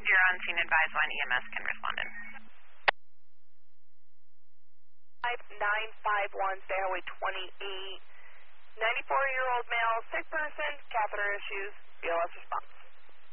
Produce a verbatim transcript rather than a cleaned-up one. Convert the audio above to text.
You're on scene, advise when E M S can respond in. five nine five one, stay highway twenty-eight. ninety-four-year-old male, sick person, catheter issues, B L S response.